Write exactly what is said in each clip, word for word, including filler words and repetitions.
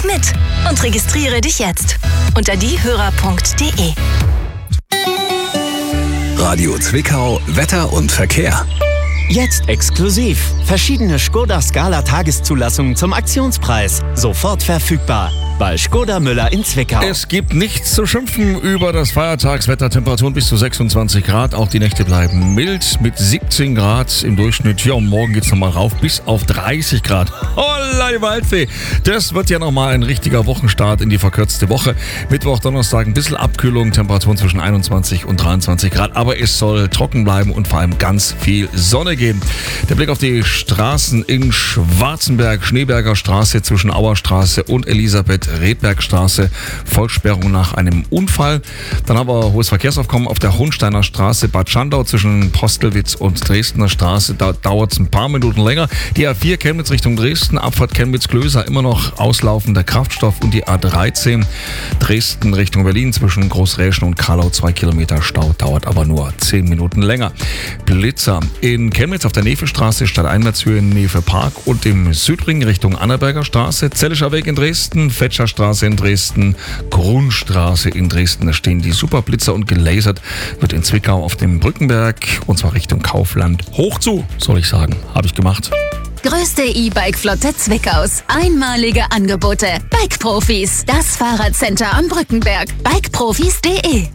Mach mit und registriere dich jetzt unter diehörer punkt de. Radio Zwickau, Wetter und Verkehr. Jetzt exklusiv. Verschiedene Skoda Scala Tageszulassungen zum Aktionspreis. Sofort verfügbar. Bei Skoda Müller in Zwickau. Es gibt nichts zu schimpfen über das Feiertagswetter. Temperaturen bis zu sechsundzwanzig Grad. Auch die Nächte bleiben mild mit siebzehn Grad im Durchschnitt. Ja, und morgen geht's nochmal rauf bis auf dreißig Grad. Holla die Waldfee. Das wird ja nochmal ein richtiger Wochenstart in die verkürzte Woche. Mittwoch, Donnerstag ein bisschen Abkühlung. Temperaturen zwischen einundzwanzig und dreiundzwanzig Grad. Aber es soll trocken bleiben und vor allem ganz viel Sonne geben. Der Blick auf die Straßen in Schwarzenberg, Schneeberger Straße zwischen Auerstraße und Elisabeth-Redbergstraße, Vollsperrung nach einem Unfall. Dann haben wir hohes Verkehrsaufkommen auf der Hohensteiner Straße, Bad Schandau zwischen Postelwitz und Dresdner Straße. Da dauert es ein paar Minuten länger. Die A vier Chemnitz Richtung Dresden, Abfahrt Chemnitz-Klöser, immer noch auslaufender Kraftstoff. Und die A dreizehn Dresden Richtung Berlin zwischen Großräschen und Karlau, zwei Kilometer Stau, dauert aber nur zehn Minuten länger. Blitzer in Chemnitz auf der Nevestraße, Stadteinwärtshöhe Nefe Park und im Südring Richtung Annaberger Straße, Zellischer Weg in Dresden, Fetscher Straße in Dresden, Grundstraße in Dresden. Da stehen die Superblitzer und gelasert wird in Zwickau auf dem Brückenberg und zwar Richtung Kaufland. Hoch zu, soll ich sagen. Habe ich gemacht. Größte E-Bike-Flotte Zwickaus. Einmalige Angebote. Bike-Profis. Das Fahrradcenter am Brückenberg. bikeprofis punkt de.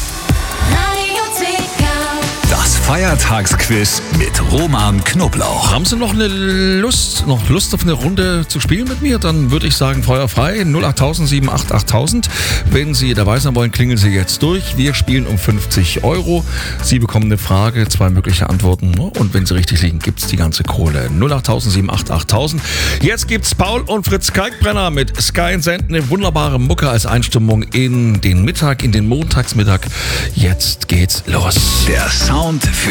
Das Feiertagsquiz mit Roman Knoblauch. Haben Sie noch eine Lust, noch Lust auf eine Runde zu spielen mit mir? Dann würde ich sagen, Feuer frei, null acht null null sieben acht acht null null null. Wenn Sie dabei sein wollen, klingeln Sie jetzt durch. Wir spielen um fünfzig Euro. Sie bekommen eine Frage, zwei mögliche Antworten. Und wenn Sie richtig liegen, gibt es die ganze Kohle. null acht null null sieben acht acht null null null. Jetzt gibt's Paul und Fritz Kalkbrenner mit Sky and Sand. Eine wunderbare Mucke als Einstimmung in den Mittag, in den Montagsmittag. Jetzt geht's los. Der Sound